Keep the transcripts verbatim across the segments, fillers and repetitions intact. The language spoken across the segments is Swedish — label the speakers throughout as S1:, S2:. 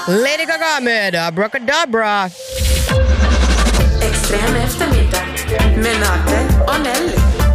S1: Lady Gaga med Abracadabra.
S2: Extrem eftermiddag med Nate och Nelly.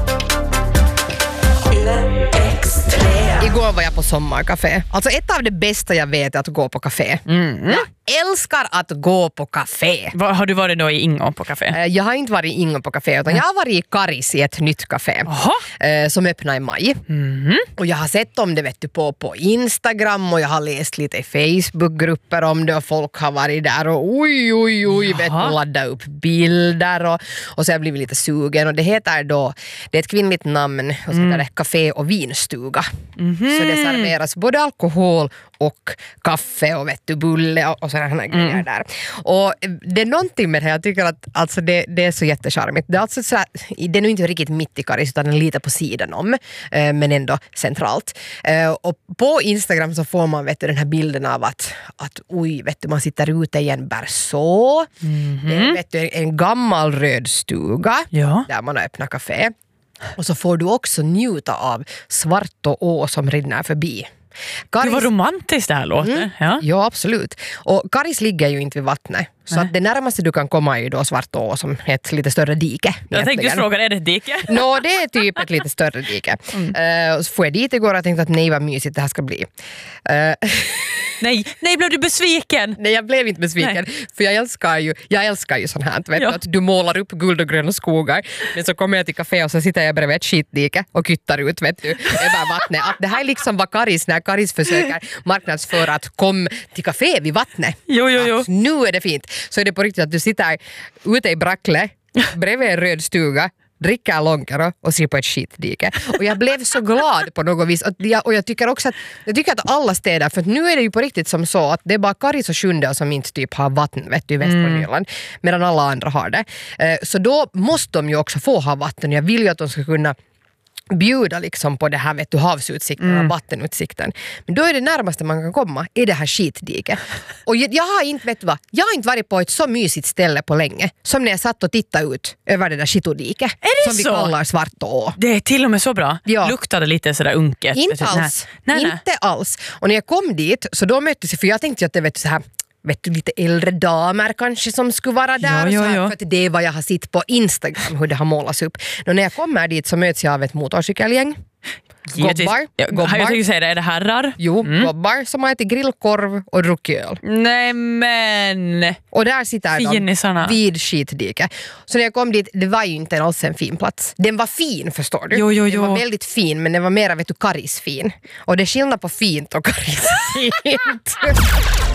S2: Extrem.
S1: Igår var jag på sommarkafé. Alltså ett av det bästa jag vet är att gå på kafé.
S3: Mm.
S1: Jag älskar att gå på kafé.
S3: Var, har du varit då i Ingo på kafé?
S1: Eh, Jag har inte varit i Ingo på kafé utan jag har varit i Karis i ett nytt kafé eh, som öppnade i maj.
S3: Mm.
S1: Och jag har sett om det vet du, på, på Instagram och jag har läst lite i Facebookgrupper om det och folk har varit där och oj oj oj vet du, ladda upp bilder och, och så har jag blivit lite sugen och det heter då, det är ett kvinnligt namn och så heter det Café och vinstuga.
S3: Mm-hmm.
S1: Så det serveras både alkohol och kaffe och vet du, bulle och, och sådana här grejer där. Och det är någonting med det här, jag tycker att alltså det, det är så jättecharmigt. Det är alltså så här, det är nog inte riktigt mitt i Karis utan den är lite på sidan om, eh, men ändå centralt. Eh, och på Instagram så får man vet du, den här bilden av att, att oj, vet du, man sitter ute i en berså. Mm-hmm. Det är vet du, en gammal röd stuga
S3: Ja.
S1: där man har öppnat kafé. Och så får du också njuta av svart och å som rinner förbi. Karis...
S3: Det var romantiskt det här låter.
S1: Mm.
S3: Ja.
S1: Ja, absolut. Och Karis ligger ju inte vid vattnet. Så att det närmaste du kan komma är ju då Svartå som är ett lite större dike.
S3: Jag tänkte just fråga, är det ett dike?
S1: Nå, det är typ ett lite större dike. Mm. Uh, så får jag dit igår och tänkte att nej vad mysigt det här ska bli. Uh,
S3: nej, nej, blev du besviken?
S1: Nej, jag blev inte besviken. Nej. För jag älskar ju, jag älskar ju sånt här. Vet
S3: ja.
S1: du, att du målar upp guld och gröna skogar. Men så kommer jag till kafé och så sitter jag bredvid ett skitdike och kyttar ut vet du, över vattnet. Att det här är liksom vad Karis, när Karis försöker marknadsföra att kom till kafé vid vattnet.
S3: Jo, jo, jo.
S1: Att nu är det fint. Så är det på riktigt att du sitter ute i Brackle bredvid en röd stuga, dricker långkaro och ser på ett skitdike. Och jag blev så glad på något vis. Och jag, och jag tycker också att, jag tycker att alla städer, för nu är det ju på riktigt som så att det är bara Karis och Sjunde som inte typ har vatten vet du, i väst på Nyland, medan alla andra har det. Så då måste de ju också få ha vatten. Jag vill ju att de ska kunna bjuda liksom på det här vet du, havsutsikten och mm. vattenutsikten. Men då är det närmaste man kan komma är det här skitdiket. Och jag, jag har inte vet vad, jag har inte varit på ett så mysigt ställe på länge som när jag satt och tittade ut över det där skitodiket som
S3: så?
S1: vi kallar Svartå.
S3: Det är till och med så bra.
S1: Ja.
S3: Luktade lite sådär unket.
S1: Inte alls. Nej, nej. Inte alls. Och när jag kom dit så då möttes jag, för jag tänkte att det vet du, så här vet du, lite äldre damer kanske som skulle vara där.
S3: Ja, ja,
S1: så här,
S3: ja.
S1: för att det är vad jag har sett på Instagram, hur det har målats upp. Och när jag kommer dit så möts jag av ett motorcykelgäng. Gobbar.
S3: Ja,
S1: gobbar.
S3: jag tänkte säga det, är det herrar?
S1: Jo,
S3: mm.
S1: gobbar som har ätit grillkorv och druckit öl.
S3: Nej men...
S1: Och där sitter
S3: Finisarna.
S1: de vid skitdiket. Så när jag kom dit, det var ju inte alls en fin plats. Den var fin, förstår du.
S3: Jo, jo, jo.
S1: Den var väldigt fin, men den var mera vet du, Karis fin. Och det är skillnad på fint och Karis fint.